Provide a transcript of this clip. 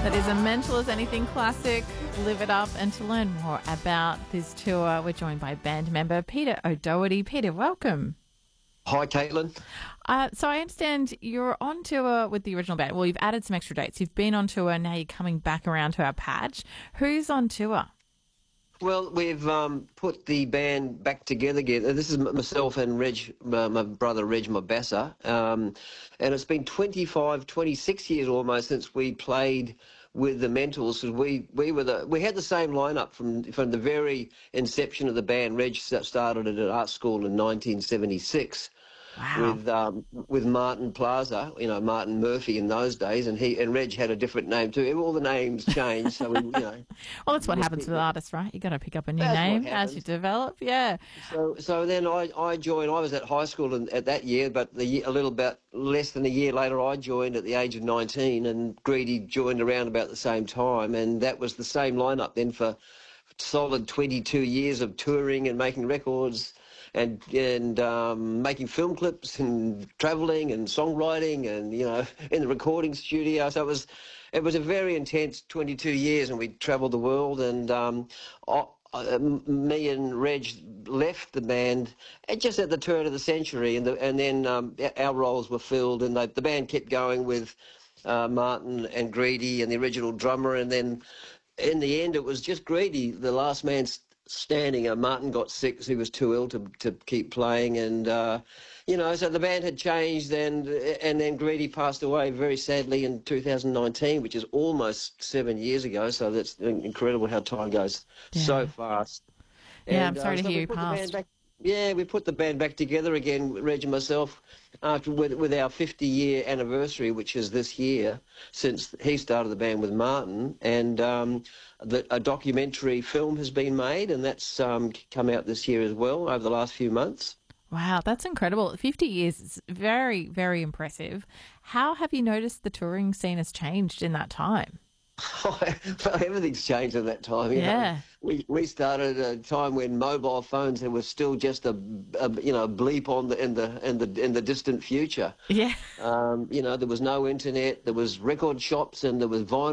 That is a Mental as Anything classic. Live it up. And to learn more about this tour, we're joined by band member Peter O'Doherty. Peter, welcome. Hi, Caitlin. So I understand you're on tour with the original band. Well, you've added some extra dates. You've been on tour, now you're coming back around to our patch. Who's on tour? Well, we've put the band back together again. This is myself and Reg, my brother Reg Mabassa. And it's been 26 years almost since we played with the Mentals. We had the same lineup from the very inception of the band. Reg started at art school in 1976. Wow. With Martin Plaza, Martin Murphy in those days, and Reg had a different name too. All the names changed, so Well, that's what happens with artists, right? You got to pick up a new That's name what as you develop. Yeah. So then I joined. I was at high school at that year, but a little bit less than a year later, I joined at the age of 19, and Greedy joined around about the same time, and that was the same lineup then for solid 22 years of touring and making records. And making film clips and travelling and songwriting and in the recording studio. So it was a very intense 22 years, and we travelled the world. And me and Reg left the band just at the turn of the century, and then our roles were filled, and the band kept going with Martin and Greedy and the original drummer, and then in the end it was just Greedy, the last man standing. Martin got sick, so he was too ill to keep playing, and so the band had changed, and then Greedy passed away very sadly in 2019, which is almost 7 years ago. So that's incredible how time goes so fast. Yeah, I'm sorry to hear you passed. We put the band back together again, Reg and myself, with our 50-year anniversary, which is this year, since he started the band with Martin. And a documentary film has been made, and that's come out this year as well over the last few months. Wow, that's incredible. 50 years is very, very impressive. How have you noticed the touring scene has changed in that time? Well, everything's changed in that time. Yeah. We started at a time when mobile phones, there was still just a bleep on in the distant future. Yeah. There was no internet. There was record shops, and there was vinyl.